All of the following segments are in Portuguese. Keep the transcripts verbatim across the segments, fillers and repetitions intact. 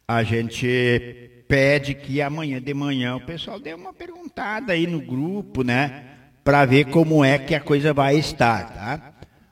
a gente pede que amanhã de manhã o pessoal dê uma perguntada aí no grupo, né? Para ver como é que a coisa vai estar, tá?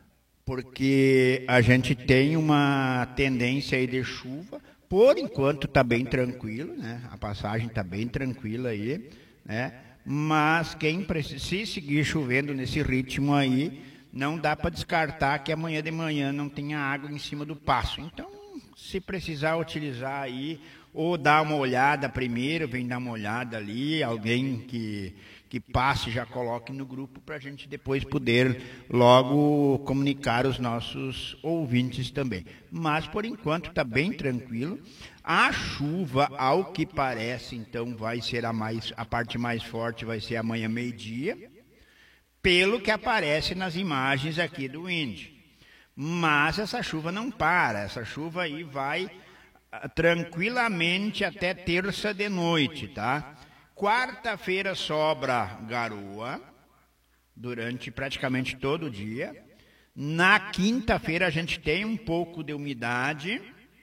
Porque a gente tem uma tendência aí de chuva, por enquanto está bem tranquilo, né? A passagem está bem tranquila aí, né? Mas quem precisa, se seguir chovendo nesse ritmo aí, não dá para descartar que amanhã de manhã não tenha água em cima do passo. Então, se precisar utilizar aí, ou dar uma olhada primeiro, vem dar uma olhada ali, alguém que, que passe já coloque no grupo para a gente depois poder logo comunicar os nossos ouvintes também. Mas, por enquanto, está bem tranquilo. A chuva, ao que parece, então, vai ser a, mais, a parte mais forte, vai ser amanhã meio-dia, pelo que aparece nas imagens aqui do Indy. Mas essa chuva não para, essa chuva aí vai tranquilamente até terça de noite, tá? Quarta-feira sobra garoa durante praticamente todo o dia. Na quinta-feira a gente tem um pouco de umidade.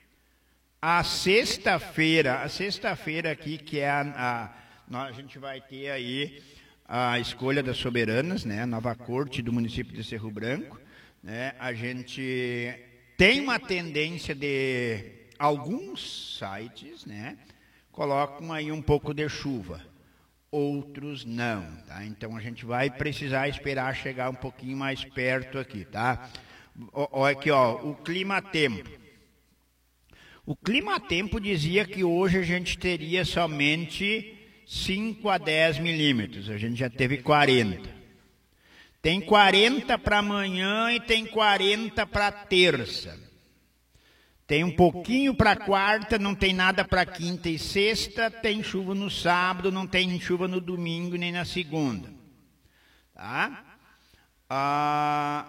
A sexta-feira, a sexta-feira aqui que é a, a, a gente vai ter aí a escolha das soberanas, né? A nova corte do município de Cerro Branco, né? A gente tem uma tendência de alguns sites, né, colocam aí um pouco de chuva, outros não, tá? Então a gente vai precisar esperar chegar um pouquinho mais perto aqui, tá? Olha aqui, ó, o clima-tempo. O clima-tempo dizia que hoje a gente teria somente cinco a dez milímetros, a gente já teve quarenta. Tem quarenta para amanhã e tem quarenta para terça. Tem um pouquinho para quarta, não tem nada para quinta e sexta, tem chuva no sábado, não tem chuva no domingo nem na segunda. Tá? Ah,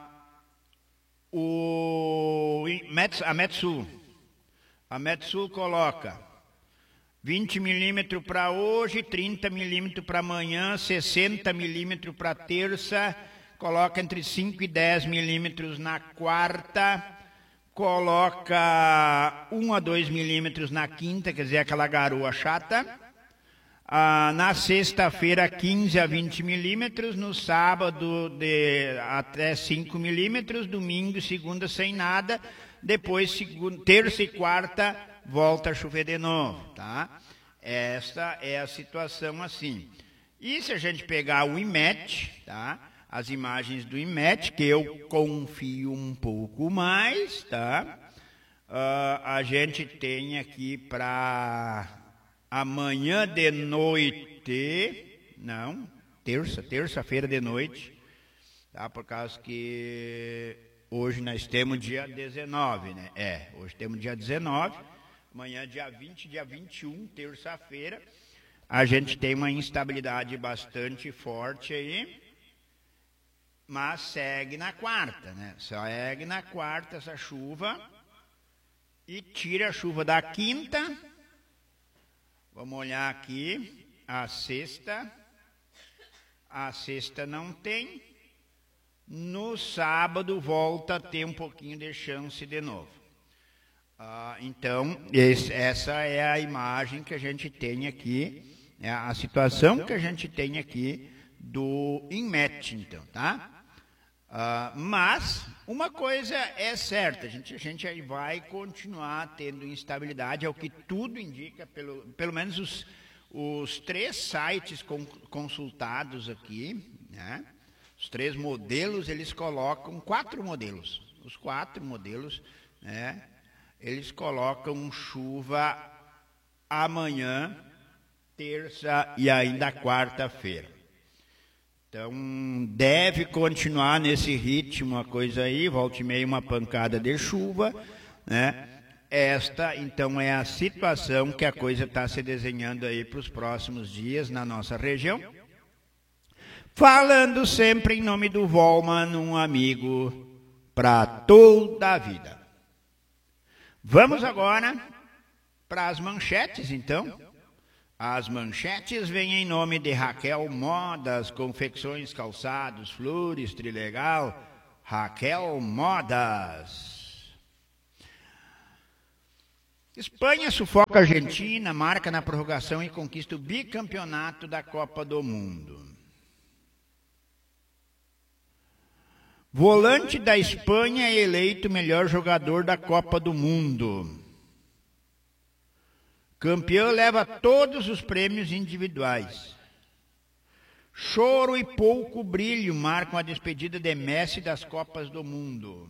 o, a Metsul, a Metsul coloca vinte milímetros para hoje, trinta milímetros para amanhã, sessenta milímetros para terça, coloca entre cinco e dez milímetros na quarta, coloca um a dois milímetros na quinta, quer dizer, aquela garoa chata. Ah, na sexta-feira, quinze a vinte milímetros. No sábado, de, até cinco milímetros. Domingo, segunda, sem nada. Depois, segunda, terça e quarta, volta a chover de novo. Tá? Essa é a situação assim. E se a gente pegar o IMET, tá? As imagens do IMET, que eu confio um pouco mais, tá? Uh, a gente tem aqui para amanhã de noite, não, terça, terça-feira de noite, tá? Por causa que hoje nós temos dia dezenove, né? É, hoje temos dia dezenove, amanhã dia vinte, dia vinte e um, terça-feira, a gente tem uma instabilidade bastante forte aí. Mas segue na quarta, né? Segue na quarta essa chuva e tira a chuva da quinta. Vamos olhar aqui, a sexta. A sexta não tem. No sábado volta a ter um pouquinho de chance de novo. Ah, então, esse, essa é a imagem que a gente tem aqui, é a situação que a gente tem aqui do INMET, então, tá? Uh, mas uma coisa é certa, a gente, a gente aí vai continuar tendo instabilidade, é o que tudo indica, pelo, pelo menos os, os três sites com, consultados aqui, né? Os três modelos, eles colocam quatro modelos, os quatro modelos, né? Eles colocam chuva amanhã, terça e ainda quarta-feira. Então, deve continuar nesse ritmo a coisa aí, volta e meia uma pancada de chuva, né? Esta, então, é a situação que a coisa está se desenhando aí para os próximos dias na nossa região. Falando sempre em nome do Volman, um amigo para toda a vida. Vamos agora para as manchetes, então. As manchetes vêm em nome de Raquel Modas, confecções, calçados, flores, trilegal. Raquel Modas. Espanha sufoca a Argentina, marca na prorrogação e conquista o bicampeonato da Copa do Mundo. Volante da Espanha é eleito melhor jogador da Copa do Mundo. Campeão leva todos os prêmios individuais. Choro e pouco brilho marcam a despedida de Messi das Copas do Mundo.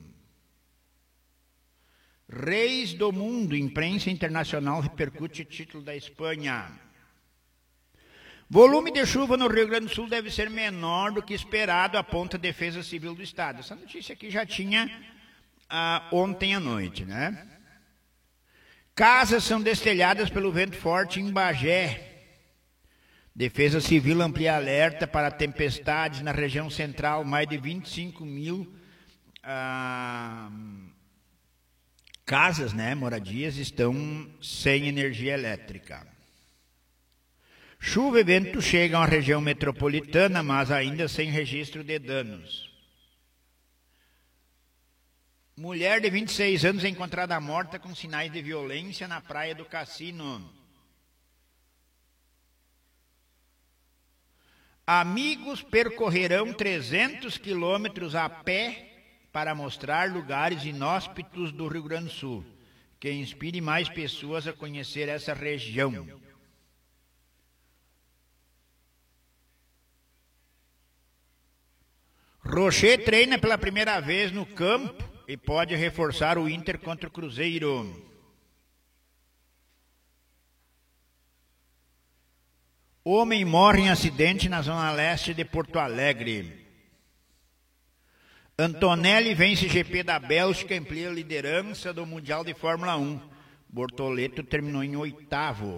Reis do mundo, imprensa internacional repercute o título da Espanha. Volume de chuva no Rio Grande do Sul deve ser menor do que esperado, aponta a Defesa Civil do Estado. Essa notícia aqui já tinha ah, ontem à noite, né? Casas são destelhadas pelo vento forte em Bagé. Defesa Civil amplia alerta para tempestades na região central. Mais de vinte e cinco mil ah, casas, né, moradias, estão sem energia elétrica. Chuva e vento chegam à região metropolitana, mas ainda sem registro de danos. Mulher de vinte e seis anos é encontrada morta com sinais de violência na praia do Cassino. Amigos percorrerão trezentos quilômetros a pé para mostrar lugares inóspitos do Rio Grande do Sul, que inspire mais pessoas a conhecer essa região. Rocher treina pela primeira vez no campo e pode reforçar o Inter contra o Cruzeiro. Homem morre em acidente na zona leste de Porto Alegre. Antonelli vence G P da Bélgica e amplia a liderança do Mundial de Fórmula um. Bortoleto terminou em oitavo.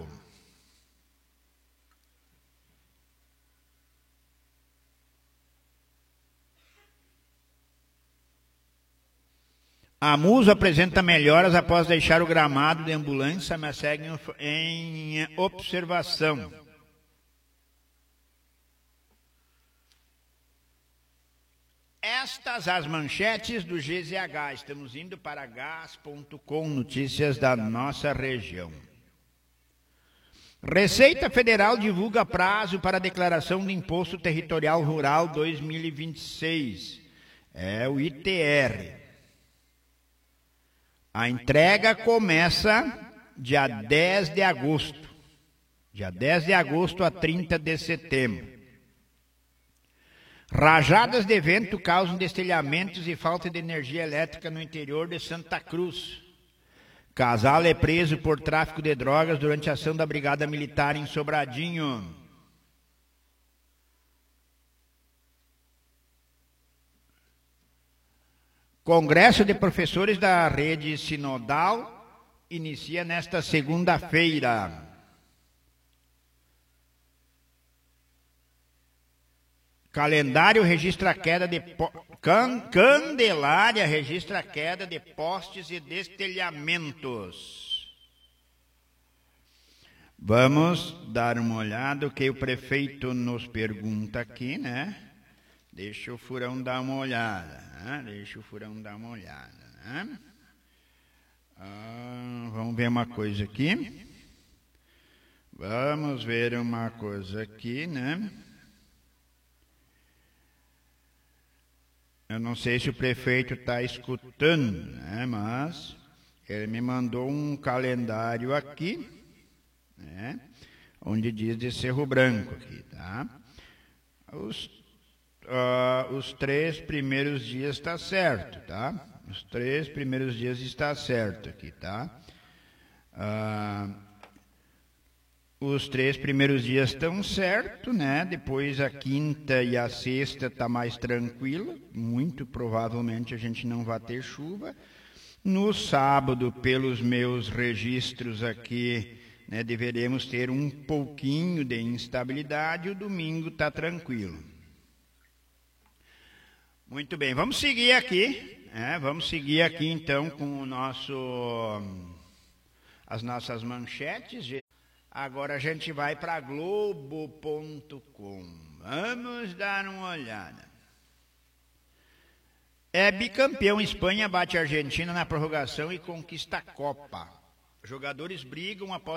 A Muso apresenta melhoras após deixar o gramado de ambulância, mas segue em observação. Estas as manchetes do G Z H. Estamos indo para gás ponto com, notícias da nossa região. Receita Federal divulga prazo para a declaração do Imposto Territorial Rural dois mil e vinte e seis. É o I T R. A entrega começa dia dez de agosto. Dia dez de agosto a trinta de setembro. Rajadas de vento causam destelhamentos e falta de energia elétrica no interior de Santa Cruz. Casal é preso por tráfico de drogas durante a ação da Brigada Militar em Sobradinho. Congresso de Professores da Rede Sinodal inicia nesta segunda-feira. Calendário registra a queda de... Po... Can... Candelária registra a queda de postes e destelhamentos. Vamos dar uma olhada o que o prefeito nos pergunta aqui, né? Deixa o Furão dar uma olhada. Né? Deixa o Furão dar uma olhada. Né? Ah, vamos ver uma coisa aqui. Vamos ver uma coisa aqui, né? Eu não sei se o prefeito está escutando, né? Mas ele me mandou um calendário aqui, né? Onde diz de Cerro Branco aqui, tá? Os Uh, os três primeiros dias está certo, tá? Os três primeiros dias está certo aqui, tá? Uh, os três primeiros dias estão certo, né? Depois a quinta e a sexta está mais tranquila. Muito provavelmente a gente não vai ter chuva. No sábado, pelos meus registros aqui, né, deveremos ter um pouquinho de instabilidade. O domingo está tranquilo. Muito bem, vamos seguir aqui, né? Vamos seguir aqui então com o nosso, as nossas manchetes. Agora a gente vai para globo ponto com. Vamos dar uma olhada. É bicampeão, Espanha bate a Argentina na prorrogação e conquista a Copa. Jogadores brigam após